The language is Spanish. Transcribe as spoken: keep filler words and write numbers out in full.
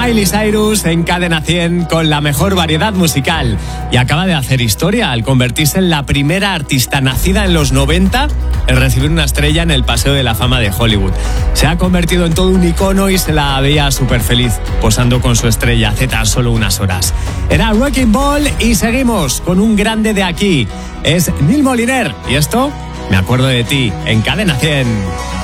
Miley Cyrus en Cadena cien con la mejor variedad musical. Y acaba de hacer historia al convertirse en la primera artista nacida en los noventa en recibir una estrella en el Paseo de la Fama de Hollywood. Se ha convertido en todo un icono y se la veía súper feliz posando con su estrella hace tan solo unas horas. Era Wrecking Ball y seguimos con un grande de aquí. Es Neil Moliner y esto, Me acuerdo de ti, en Cadena cien.